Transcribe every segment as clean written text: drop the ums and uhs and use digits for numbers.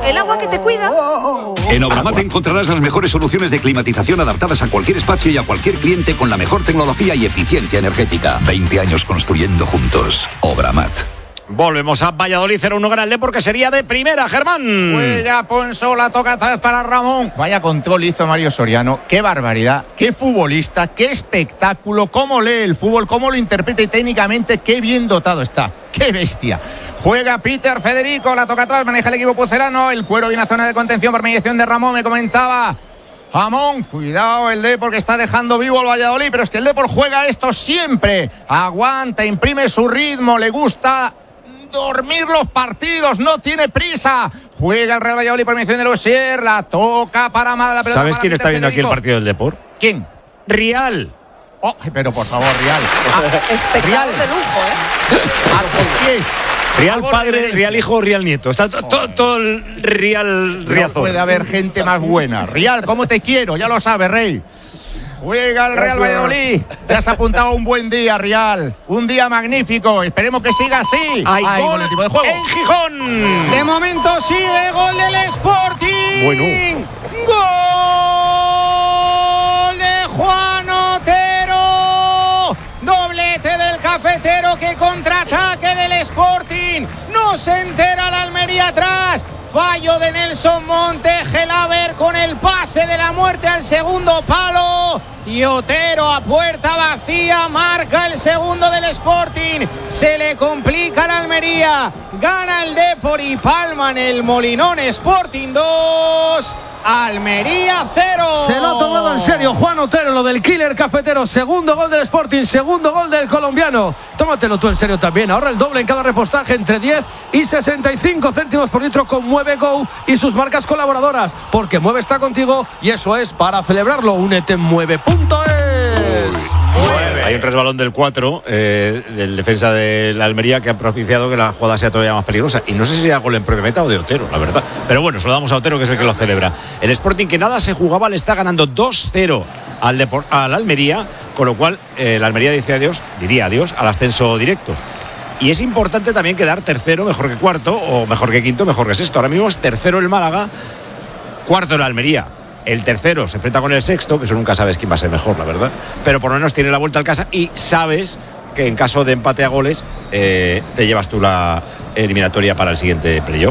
el agua que te cuida. En Obramat encontrarás las mejores soluciones de climatización adaptadas a cualquier espacio y a cualquier cliente con la mejor tecnología y eficiencia energética. 20 años construyendo juntos. Obramat. Volvemos a Valladolid, 0-1 gana el Depor, que sería de primera, Germán. Juega Ponzo, la toca atrás para Ramón. Vaya control hizo Mario Soriano. Qué barbaridad, qué futbolista, qué espectáculo, cómo lee el fútbol, cómo lo interpreta y técnicamente qué bien dotado está. Qué bestia. Juega Peter Federico, la toca atrás, maneja el equipo pucelano. El Cuero viene a zona de contención por mediación de Ramón, me comentaba Ramón, cuidado el Depor que está dejando vivo el Valladolid, pero es que el Depor juega esto siempre. Aguanta, imprime su ritmo, le gusta dormir los partidos, no tiene prisa. Juega el Real Valladolid por mediación de Lussier, la toca para Amada, la pelota. ¿Sabes para quién Peter está viendo Federico. aquí el partido del Depor? ¿Quién? Real. Oh, pero por favor, Real. Espectador de lujo, A tus pies. Real padre, Real hijo, Real nieto. Está todo el Real No Riazor. puede haber gente más buena. Real, ¿cómo te quiero? Ya lo sabes, Rey. Juega el Real Valladolid. Te has apuntado a un buen día, Real. Un día magnífico. Esperemos que siga así. Hay gol tipo de juego. en Gijón. De momento sigue gol del Sporting. Bueno. Gol de Juan Otero. Doblete del cafetero que contraataque del Sporting. No se entera la Almería atrás. Fallo de Nelson Monte, Gelaber con el pase de la muerte al segundo palo. Y Otero a puerta vacía marca el segundo del Sporting. Se le complica a la Almería. Gana el Depor y palman el Molinón. Sporting 2, Almería 0. Se lo ha tomado en serio Juan Otero, lo del killer cafetero. Segundo gol del Sporting, segundo gol del colombiano. Tómatelo tú en serio también. Ahora el doble en cada repostaje, entre 10 y 65 céntimos por litro con Mueve Go y sus marcas colaboradoras. Porque Mueve está contigo y eso es para celebrarlo. Únete en Mueve.es. Hay un resbalón del 4 del defensa de la Almería que ha propiciado que la jugada sea todavía más peligrosa. Y no sé si era gol en propia meta o de Otero, la verdad. Pero bueno, se lo damos a Otero, que es el que lo celebra. El Sporting, que nada se jugaba, le está ganando 2-0 al Almería, con lo cual la Almería diría adiós al ascenso directo. Y es importante también quedar tercero, mejor que cuarto, o mejor que quinto, mejor que sexto. Ahora mismo es tercero el Málaga, cuarto el Almería. El tercero se enfrenta con el sexto, que eso nunca sabes quién va a ser mejor, la verdad. Pero por lo menos tiene la vuelta al casa y sabes que en caso de empate a goles te llevas tú la eliminatoria para el siguiente playoff.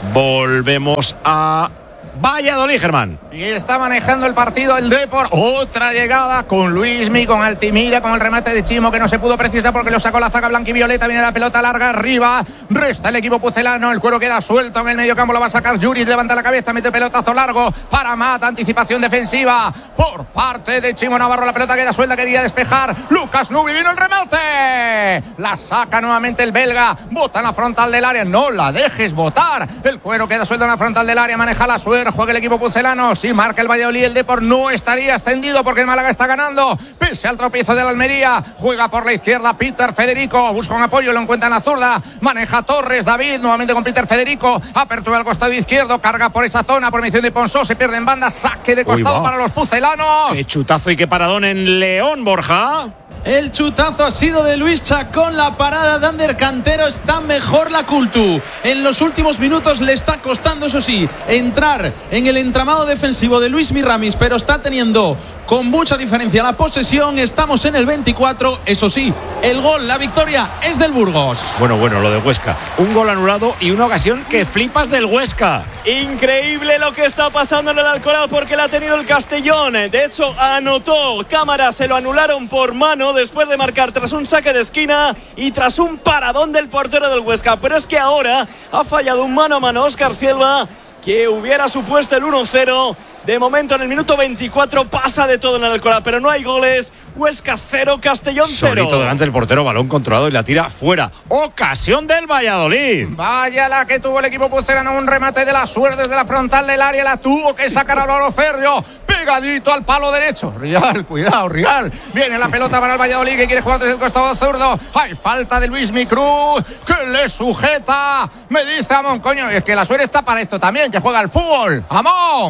Volvemos a Valladolid, Germán. Y está manejando el partido el Depor. Otra llegada con Luismi, con Altimira, con el remate de Chimo, que no se pudo precisar porque lo sacó la zaga blanquivioleta. Viene la pelota larga arriba. Resta el equipo pucelano. El Cuero queda suelto en el medio campo. Lo va a sacar Yuri. Levanta la cabeza, mete pelotazo largo para Mata. Anticipación defensiva por parte de Chimo Navarro. La pelota queda suelta. Quería despejar Lucas Nubi. Vino el remate. La saca nuevamente el belga. Bota en la frontal del área. No la dejes botar. El Cuero queda suelto en la frontal del área. Maneja la suerte. Juega el equipo pucelano. Si marca el Valladolid, el Depor no estaría extendido porque el Málaga está ganando. Pese al tropiezo de la Almería. Juega por la izquierda Peter Federico. Busca un apoyo, lo encuentra en la zurda. Maneja Torres, David, nuevamente con Peter Federico. Apertura al costado izquierdo. Carga por esa zona. Por mediación de Ponsó. Se pierde en banda. Saque de costado para los pucelanos. Qué chutazo y qué paradón en León, Borja. El chutazo ha sido de Luis Chacón, la parada de Ander Cantero. Está mejor la Cultu. En los últimos minutos le está costando, eso sí, entrar en el entramado defensivo de Luis Ramis, pero está teniendo con mucha diferencia la posesión. Estamos en el 24, eso sí, el gol, la victoria es del Burgos. Bueno, lo del Huesca. Un gol anulado y una ocasión que flipas del Huesca. Increíble lo que está pasando en el Alcoraz porque la ha tenido el Castellón. De hecho, anotó Cámara, se lo anularon por mano después de marcar tras un saque de esquina y tras un paradón del portero del Huesca. Pero es que ahora ha fallado un mano a mano Óscar Silva que hubiera supuesto el 1-0. De momento en el minuto 24 pasa de todo en el Alcoraz, pero no hay goles. Huesca 0, Castellón 0. Solito delante del portero, balón controlado y la tira fuera. Ocasión del Valladolid. Vaya la que tuvo el equipo pucelano, un remate de la suerte desde la frontal del área, la tuvo que sacar a Álvaro Ferrio, pegadito al palo derecho. Real, cuidado, Real. Viene la pelota para el Valladolid que quiere jugar desde el costado zurdo. Hay falta de Luis Cruz que le sujeta. Me dice Amón, coño, es que la suerte está para esto también, que juega al fútbol. Amón.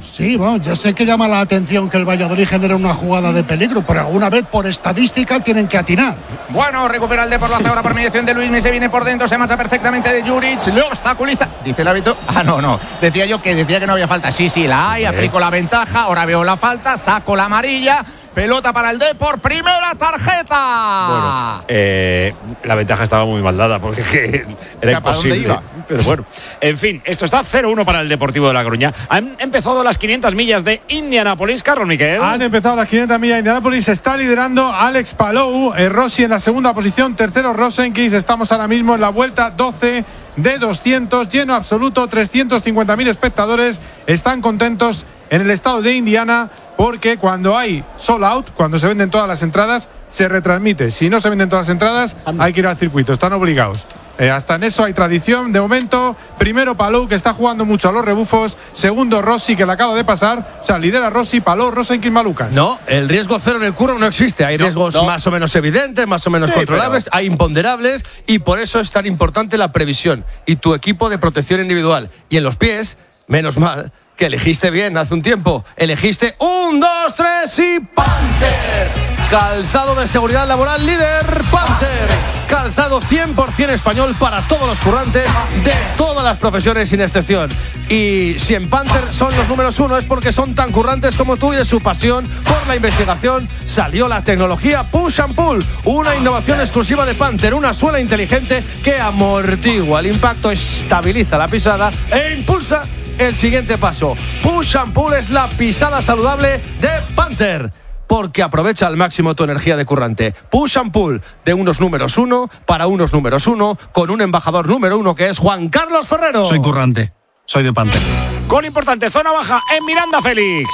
Sí, bueno, ya sé que llama la atención que el Valladolid genera una jugada de peligro, pero alguna vez por estadística tienen que atinar. Bueno, recupera el Depor, lo hace ahora por mediación de Luismi, se viene por dentro, se marcha perfectamente de Juric, lo obstaculiza. Dice el árbitro, no, decía que no había falta. Sí, la hay, aplico la ventaja, ahora veo la falta, saco la amarilla. Pelota para el Depor, primera tarjeta. Bueno, la ventaja estaba muy mal dada porque era imposible. Iba. Pero bueno, en fin, esto está 0-1 para el Deportivo de La Coruña. Han empezado las 500 millas de Indianápolis, Carlos Miquel. Han empezado las 500 millas de Indianápolis, está liderando Alex Palou, Rossi en la segunda posición, tercero Rosenquist. Estamos ahora mismo en la vuelta 12 de 200, lleno absoluto, 350.000 espectadores. Están contentos en el estado de Indiana porque cuando hay sold out, cuando se venden todas las entradas, se retransmite. Si no se venden todas las entradas, hay que ir al circuito, están obligados. Hasta en eso hay tradición. De momento, primero Palou, que está jugando mucho a los rebufos. Segundo Rossi, que le acaba de pasar. O sea, lidera Rossi, Palou, Rosenquist, Malucas. No, el riesgo cero en el curro no existe. Hay riesgos más o menos evidentes, más o menos controlables, hay imponderables, y por eso es tan importante la previsión y tu equipo de protección individual. Y en los pies, menos mal que elegiste bien hace un tiempo. Elegiste 1, 2, 3 y Panther. Calzado de seguridad laboral líder, Panther. Calzado 100% español para todos los currantes de todas las profesiones sin excepción. Y si en Panther son los números 1 es porque son tan currantes como tú, y de su pasión por la investigación salió la tecnología Push and Pull, una innovación exclusiva de Panther, una suela inteligente que amortigua el impacto, estabiliza la pisada e impulsa el siguiente paso. Push and Pull es la pisada saludable de Panther, porque aprovecha al máximo tu energía de currante. Push and Pull, de unos números 1 para unos números 1, con un embajador número 1 que es Juan Carlos Ferrero. Soy currante, soy de Panther. Gol importante, zona baja en Miranda, Félix.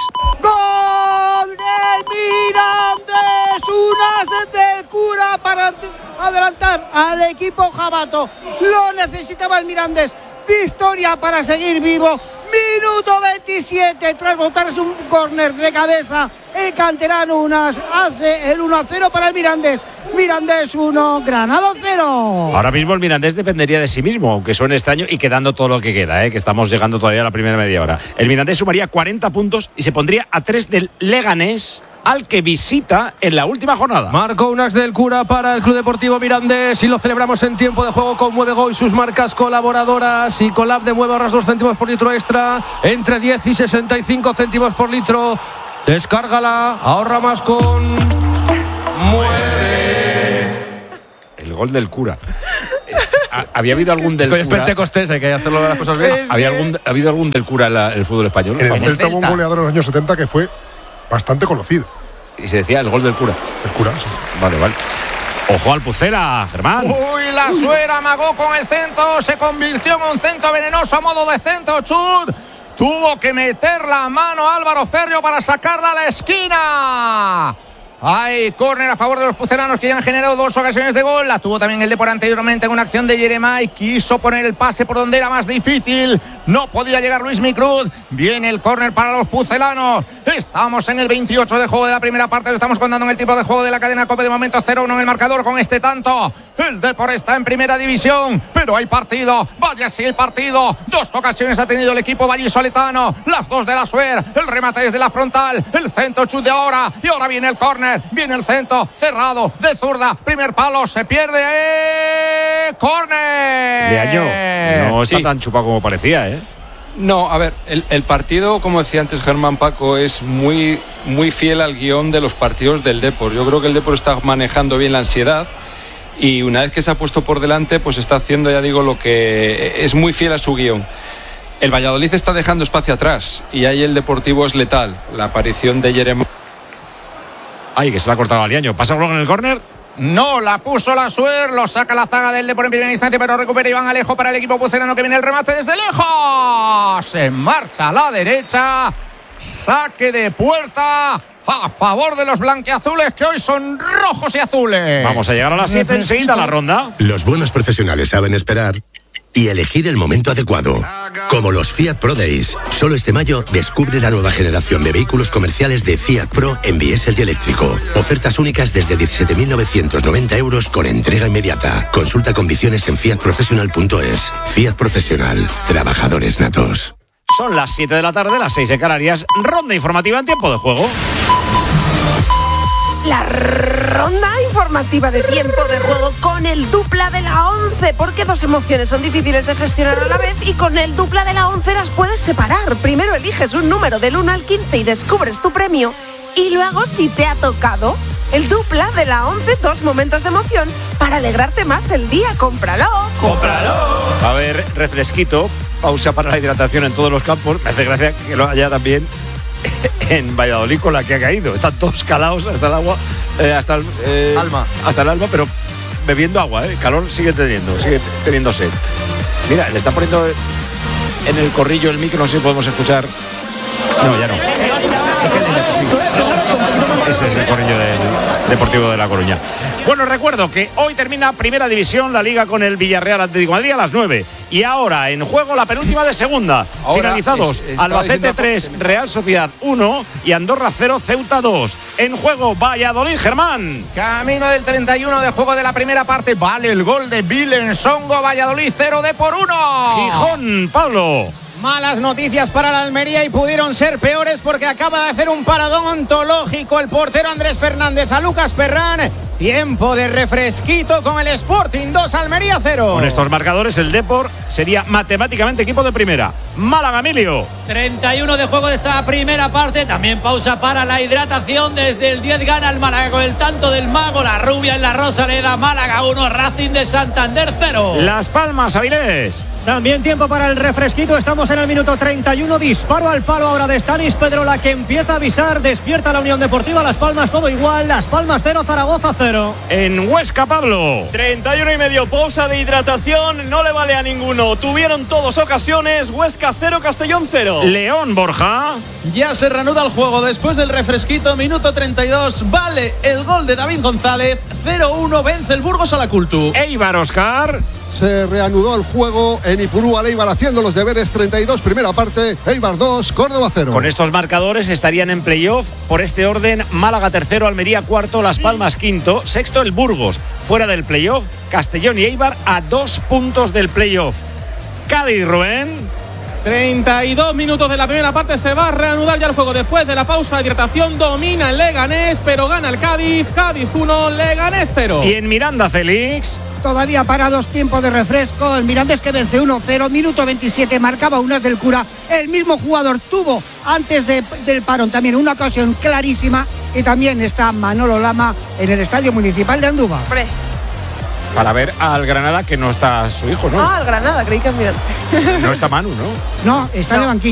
¡Gol del Mirandés! Un as del Cura para adelantar al equipo jabato. Lo necesitaba el Mirandés. Victoria para seguir vivo. Minuto 27, tras botarse un córner de cabeza, el canterano Unas hace el 1-0 para el Mirandés. Mirandés 1, Granada 0. Ahora mismo el Mirandés dependería de sí mismo, aunque suene extraño, y quedando todo lo que queda, que estamos llegando todavía a la primera media hora. El Mirandés sumaría 40 puntos y se pondría a 3 del Leganés, al que visita en la última jornada. Marcó Unas del Cura para el Club Deportivo Mirandés y lo celebramos en tiempo de juego con Mueve Go y sus marcas colaboradoras. Y Colab de Mueve ahorras 2 céntimos por litro extra, entre 10 y 65 céntimos por litro. Descárgala, ahorra más con Mueve. El gol del Cura. ¿Había habido algún del Cura? Es Pentecostés, hay que hacerlo las cosas bien. ¿Ha habido algún del Cura en el fútbol español? En el Celta hubo un goleador en los años 70 que fue bastante conocido. Y se decía el gol del Cura. El Cura, sí. Vale. Ojo al Pucela, Germán. Uy, la suera amagó con el centro, se convirtió en un centro venenoso a modo de centro. Chut, tuvo que meter la mano Álvaro Ferrio para sacarla a la esquina. Hay córner a favor de los pucelanos, que ya han generado 2 ocasiones de gol. La tuvo también el Depor anteriormente en una acción de Jeremai. Quiso poner el pase por donde era más difícil. No podía llegar Luismi Cruz. Viene el córner para los pucelanos. Estamos en el 28 de juego de la primera parte. Lo estamos contando en el tipo de juego de la cadena COPE. De momento 0-1 en el marcador con este tanto. El Depor está en primera división, pero hay partido. Vaya si hay partido. 2 ocasiones ha tenido el equipo vallisoletano. Las 2 de la Suer. El remate desde la frontal. El centro chut de ahora. Y ahora viene el córner. Viene el centro, cerrado, de zurda, primer palo, se pierde, córner. Leaño, no está tan chupado como parecía, No, a ver, el partido, como decía antes Germán Paco, es muy, muy fiel al guión de los partidos del Depor. Yo creo que el Depor está manejando bien la ansiedad, y una vez que se ha puesto por delante, pues está haciendo, ya digo, lo que es muy fiel a su guión. El Valladolid está dejando espacio atrás, y ahí el Deportivo es letal. La aparición de Jeremai. Ay, que se la ha cortado al Liaño. ¿Pasa algo en el córner? No, la puso la Suer, lo saca la zaga del Depor en primera instancia, pero recupera Iván Alejo para el equipo pucelano, que viene el remate desde lejos. En marcha a la derecha, saque de puerta a favor de los blanquiazules, que hoy son rojos y azules. Vamos a llegar a las 7 enseguida a la ronda. Los buenos profesionales saben esperar y elegir el momento adecuado. Como los Fiat Pro Days. Solo este mayo descubre la nueva generación de vehículos comerciales de Fiat Pro en diésel y eléctrico. Ofertas únicas desde 17.990 euros con entrega inmediata. Consulta condiciones en fiatprofessional.es. Fiat Profesional. Trabajadores natos. Son las 7 de la tarde, las 6 de Canarias. Ronda informativa en tiempo de juego. La ronda informativa de tiempo de juego con el dupla de la 11, porque dos emociones son difíciles de gestionar a la vez y con el dupla de la 11 las puedes separar. Primero eliges un número del 1 al 15 y descubres tu premio, y luego, si te ha tocado el dupla de la 11, dos momentos de emoción para alegrarte más el día. ¡Cómpralo! ¡Cómpralo! Va a haber refresquito, pausa para la hidratación en todos los campos. Me hace gracia que lo haya también en Valladolid con la que ha caído. Están todos calados hasta el agua, hasta el alma, pero bebiendo agua, calor sigue teniendo sed. Mira, le está poniendo en el corrillo el micro, no sé si podemos escuchar. No, ya no. Ese es el corrillo del Deportivo de La Coruña. Bueno, recuerdo que hoy termina Primera División, la Liga con el Villarreal Atlético de Madrid a las 9. Y ahora en juego la penúltima de segunda. Finalizados Albacete 3, Real Sociedad 1 y Andorra 0, Ceuta 2. En juego Valladolid, Germán. Camino del 31 de juego de la primera parte. Vale el gol de Vilensongo. Valladolid 0 de por 1. Gijón, Pablo. Malas noticias para la Almería y pudieron ser peores porque acaba de hacer un paradón ontológico el portero Andrés Fernández a Lucas Perrán. Tiempo de refresquito con el Sporting 2, Almería 0. Con estos marcadores el Depor sería matemáticamente equipo de primera. Málaga, Emilio. 31 de juego de esta primera parte. También pausa para la hidratación. Desde el 10 gana el Málaga con el tanto del mago. La rubia en la Rosaleda. Málaga 1, Racing de Santander 0. Las Palmas, Avilés. También tiempo para el refresquito. Estamos en el minuto 31. Disparo al palo ahora de Stanis Pedrola, que empieza a avisar. Despierta la Unión Deportiva Las Palmas, todo igual. Las Palmas 0, Zaragoza 0. En Huesca, Pablo. 31 y medio, pausa de hidratación. No le vale a ninguno. Tuvieron todos ocasiones. Huesca 0, Castellón 0. León, Borja. Ya se reanuda el juego después del refresquito. Minuto 32. Vale el gol de David González. 0-1. Vence el Burgos a la Cultu. Eibar, Oscar. Se reanudó el juego en Ipurúa, Eibar haciendo los deberes. 32, primera parte, Eibar 2, Córdoba 0. Con estos marcadores estarían en playoff por este orden: Málaga tercero, Almería cuarto, Las Palmas quinto, sexto el Burgos. Fuera del playoff, Castellón y Eibar a 2 puntos del playoff. Cádiz, Rubén. 32 minutos de la primera parte. Se va a reanudar ya el juego después de la pausa de hidratación. Domina el Leganés, pero gana el Cádiz. Cádiz 1, Leganés 0. Y en Miranda, Félix. Todavía para dos tiempos de refresco. El Mirandés que vence 1-0, minuto 27, marcaba Unas del Cura. El mismo jugador tuvo antes del parón también una ocasión clarísima. Y también está Manolo Lama en el Estadio Municipal de Andújar. Para ver al Granada, que no está su hijo, ¿no? Al Granada, creí que es Mirandés. No está Manu, ¿no? No, está de banquillo.